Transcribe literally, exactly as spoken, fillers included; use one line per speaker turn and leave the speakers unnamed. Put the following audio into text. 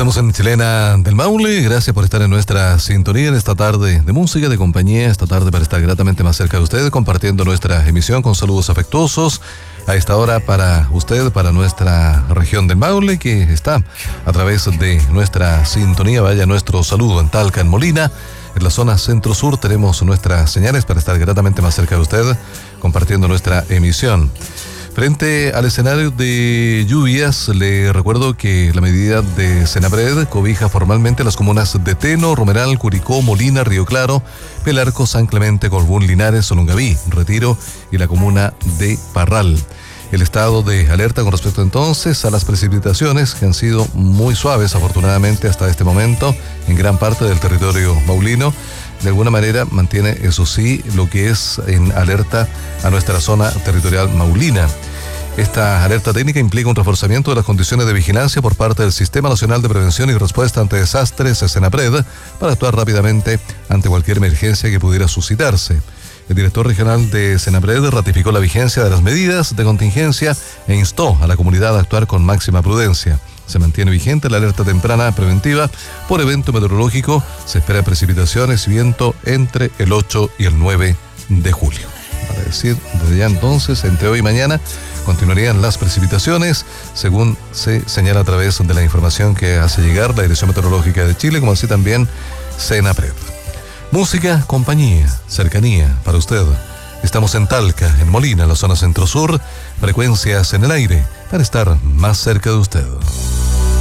Estamos en Chilena del Maule. Gracias por estar en nuestra sintonía en esta tarde de música, de compañía, esta tarde para estar gratamente más cerca de ustedes, compartiendo nuestra emisión con saludos afectuosos a esta hora para usted, para nuestra región del Maule, que está a través de nuestra sintonía. Vaya nuestro saludo en Talca, en Molina. En la zona centro-sur tenemos nuestras señales para estar gratamente más cerca de usted, compartiendo nuestra emisión. Frente al escenario de lluvias, le recuerdo que la medida de Senapred cobija formalmente las comunas de Teno, Romeral, Curicó, Molina, Río Claro, Pelarco, San Clemente, Colbún, Linares, Solungaví, Retiro y la comuna de Parral. El estado de alerta con respecto entonces a las precipitaciones, que han sido muy suaves afortunadamente hasta este momento en gran parte del territorio maulino. De alguna manera mantiene, eso sí, lo que es en alerta a nuestra zona territorial maulina. Esta alerta técnica implica un reforzamiento de las condiciones de vigilancia por parte del Sistema Nacional de Prevención y Respuesta ante Desastres, Senapred, para actuar rápidamente ante cualquier emergencia que pudiera suscitarse. El director regional de Senapred ratificó la vigencia de las medidas de contingencia e instó a la comunidad a actuar con máxima prudencia. Se mantiene vigente la alerta temprana preventiva por evento meteorológico. Se espera precipitaciones y viento entre el ocho y el nueve de julio. Para decir, desde ya entonces, entre hoy y mañana, continuarían las precipitaciones, según se señala a través de la información que hace llegar la Dirección Meteorológica de Chile, como así también Senapred. Música, compañía, cercanía para usted. Estamos en Talca, en Molina, la zona centro-sur, frecuencias en el aire, para estar más cerca de usted.